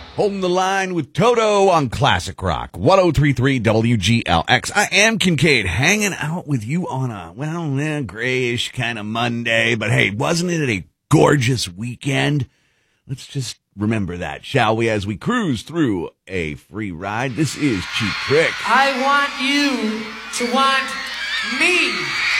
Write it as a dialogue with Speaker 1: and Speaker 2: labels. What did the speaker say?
Speaker 1: Holding the line with Toto on Classic Rock, 1033 WGLX. I am Kincaid, hanging out with you on a, grayish kind of Monday. But hey, wasn't it a gorgeous weekend? Let's just remember that, shall we, as we cruise through a free ride. This is Cheap Trick.
Speaker 2: I want you to want me.